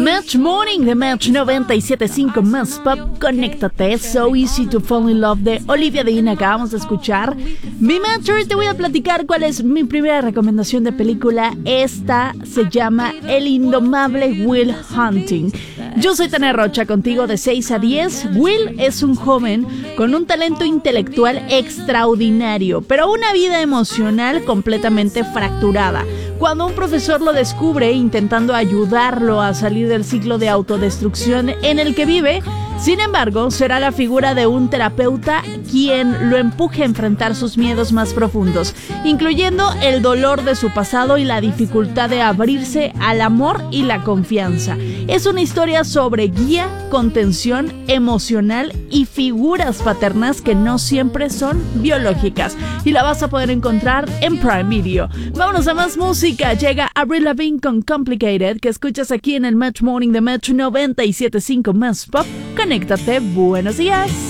Match Morning de Match 97.5 Más Pop. Conéctate. So Easy to Fall in Love de Olivia Dean. Acabamos de escuchar. Mi Matcher, te voy a platicar cuál es mi primera recomendación de película. Esta se llama El indomable Will Hunting. Yo soy Tania Rocha, contigo de 6 a 10. Will es un joven con un talento intelectual extraordinario, pero una vida emocional completamente fracturada. Cuando un profesor lo descubre intentando ayudarlo a salir del ciclo de autodestrucción en el que vive, sin embargo, será la figura de un terapeuta quien lo empuje a enfrentar sus miedos más profundos, incluyendo el dolor de su pasado y la dificultad de abrirse al amor y la confianza. Es una historia sobre guía, contención emocional y figuras paternas que no siempre son biológicas, y la vas a poder encontrar en Prime Video. Vámonos a más música. Llega Avril Lavigne con Complicated, que escuchas aquí en el Match Morning de Match 97.5 Más Pop. Conéctate, buenos días.